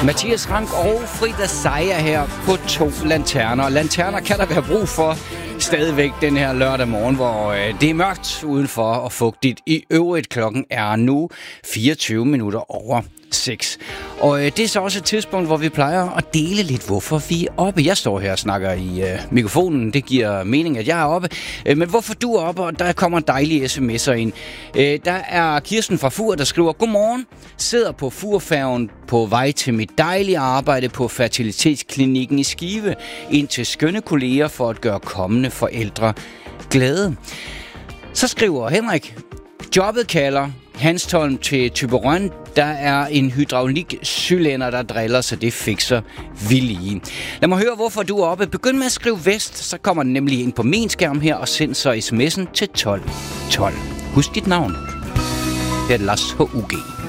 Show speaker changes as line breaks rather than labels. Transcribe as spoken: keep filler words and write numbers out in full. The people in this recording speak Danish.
Mathias Rank og Frida Seier her på to lanterner. Lanterner kan der være brug for stadigvæk den her lørdag morgen, hvor øh, det er mørkt udenfor og fugtigt. I øvrigt klokken er nu fireogtyve minutter over seks. Og øh, det er så også et tidspunkt, hvor vi plejer at dele lidt, hvorfor vi er oppe. Jeg står her og snakker i øh, mikrofonen. Det giver mening, at jeg er oppe. Øh, men hvorfor du er oppe, og der kommer dejlige sms'er ind. Øh, der er Kirsten fra Fur, der skriver: Godmorgen. Sidder på Furfærgen på vej til mit dejlige arbejde på fertilitetsklinikken i Skive. Ind til skønne kolleger for at gøre kommende forældre glade. Så skriver Henrik: Jobbet kalder. Hanstholm til Thyborøn. Der er en hydraulikcylinder, der driller, så det fikser vi lige. Lad mig høre, hvorfor du er oppe. Begynd med at skrive vest, så kommer den nemlig ind på min skærm her, og send så sms'en til tolv tolv. Husk dit navn. Det er Lars H U G.